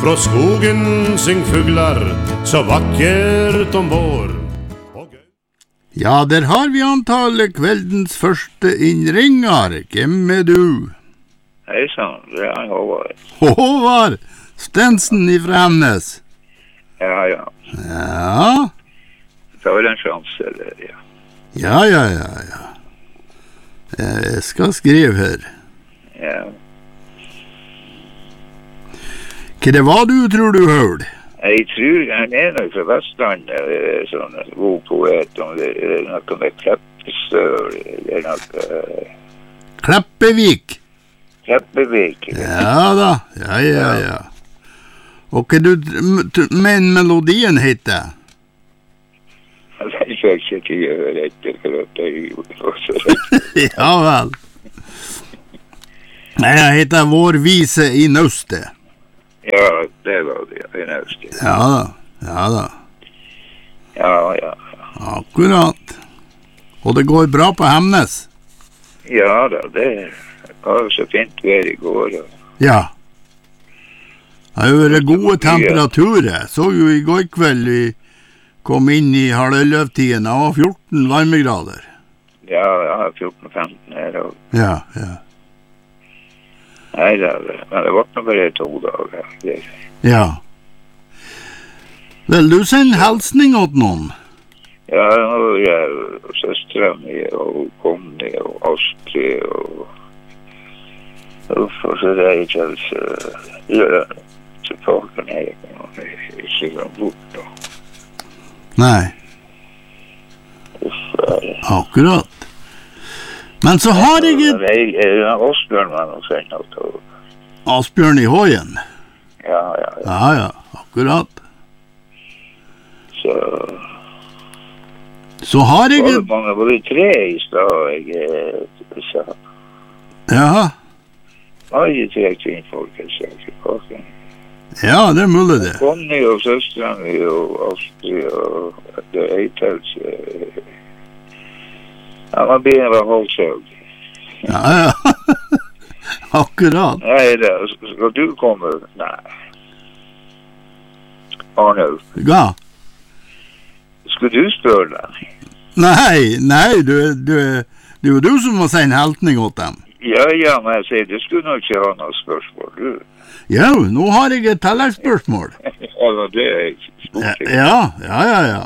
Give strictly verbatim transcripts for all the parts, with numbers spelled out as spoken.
Fra skogen syng fuglar så vackert om vår. Ja, der har vi antallet kveldens første innringer. Hvem er du? Hei sann, det er han Håvard. Håvard Stensen ifra Hemnes. Ja, ja. Ja. Det var en sjanse, eller, ja. Ja, ja, ja, ja. Jeg skal skrive her. Ja. Hva det var du tror du hørte? Jeg tror han er nok fra Vestlandet, sånn god poet, om det er noe med Kleppestøl, det er noe... Kleppevik. Kleppevik. Ja da, ja, ja, ja. Og hva du mener melodien heter? Jeg fikk ikke til å høre etter, for at jeg gjorde også det. Ja vel. Nei, jeg heter Vår vise i Nøste. Ja, det var det, i Nøste. Ja da, ja da. Ja, ja. Akkurat. Og det går bra på Hemnes? Ja da, det var så fint vær i går. Og... Ja. Det har jo vært gode temperaturer. Så jo i går kveld vi kom inn i halvøløvtiden, det var fjorten varmegrader. Ja, ja, fjorten femten her og... Ja, ja. Nei, det, men det var nok bare to dager. Det. Ja. Vil du sende helsning åt noen? Ja, nå er jeg søsteren min, og Conny, og Astrid, og... Uff, og så det er ikke altså... Ja, så pakken er ikke sånn bort da. Nei. Uff, det. Akkurat. Men så har jeg et... Jeg er Asbjørn, men å sende alt over. Asbjørn i Hågen? Ja, ja, ja. Ja, ja, akkurat. Så... Så har jeg et... Mange var det tre i stad, jeg sa. Ja. Har jeg tre kvinnfolk, jeg sa ikke pakken. Ja, det er mulig det. Conny og søsteren min og Astrid og det Eitels. Ja, man begynner å være halvsøg. Ja, ja. Akkurat. Nei, det, skal du komme? Nei. Arnulf. Ja. Skal du spørre deg? Nei, nei, du, du, det er jo du som må sende heltning åt dem. Ja, ja, men jeg sier, du skulle nok ikke ha noe spørsmål, du. Ja, nå har jeg et tilleggsspørsmål. Ja, det er ikke stort. Ja, ja, ja, ja.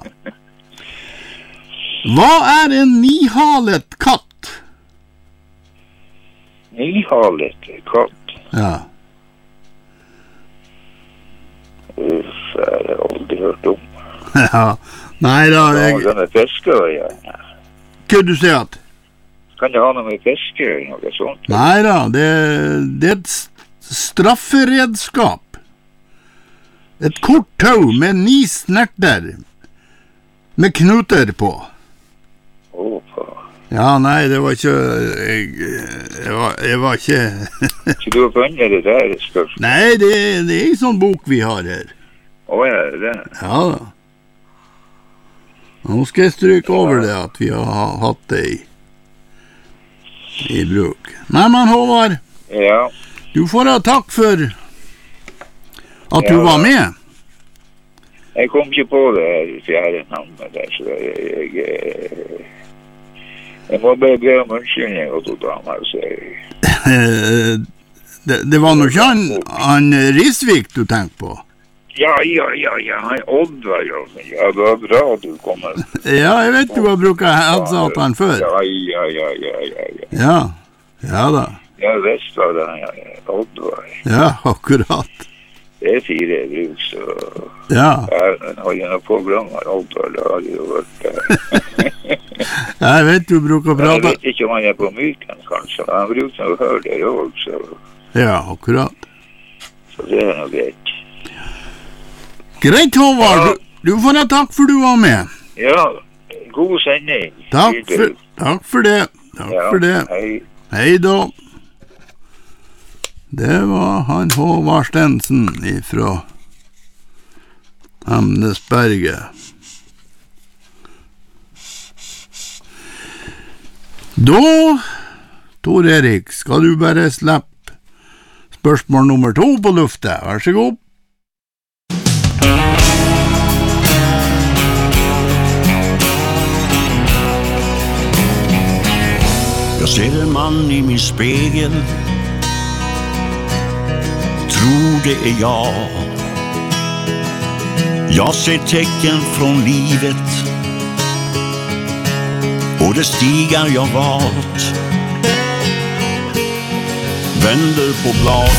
Hva er en nihalet katt? Nihalet katt? Ja. Uff, jeg har aldri hørt om. Ja, nei da. Jeg... Kan det ha med fiske å gjøre? Hva du sier at? Kan det ha noe med fiske eller noe sånt? Nei da, det, det er et strafferedskap. Et kort tau med ni snerter med knuter på. Åh, ja, nei, det var ikke... Jeg, jeg, var, jeg var ikke... Så du har funnet det der spørsmål? Nei, det, det er en sånn bok vi har her. Åh, ja, det. Ja da. Nå skal jeg stryke over det at vi har hatt det i, i bruk. Nei, men Håvard, ja. Du får ha takk for at du ja. var med. Jeg kom ikke på det her i fjerde navnet der, så jeg, jeg, jeg må bare be om unnskyldning og to damer, så jeg... det, det var nok ikke han, han Risvik du tenkte på? Ja, ja, ja, ja, han Oddvar, ja, det var bra at du kom. Ja, jeg vet du har brukt helsatt han før. Ja, ja, ja, ja, ja, ja. Ja, ja da. Ja, visst var det han, Oddvar. Ja, akkurat. Det er fire bruk, så... Ja. Jeg har jo noen programmer, Oddvar, det har jo vært... Jeg vet du bruker å prate... Jeg vet ikke om han er på myken, kanskje. Han bruker å høre det også, så... Ja, akkurat. Så det er noe greit. Greit, Håvard. Ja. Du, du får ha takk for du var med. Ja, god sending. Takk for, takk for det. Takk ja, for det. Hei. Hei da. Det var han Håvard Stensen ifra Hemnesberget. Da, Tor Erik, skal du bare slippe spørsmål nummer to på luftet. Vær så god. Jag ser en man i min spegel. Tror det är jag. Jag ser tecken från livet och det stigar jag valt. Vänder på blad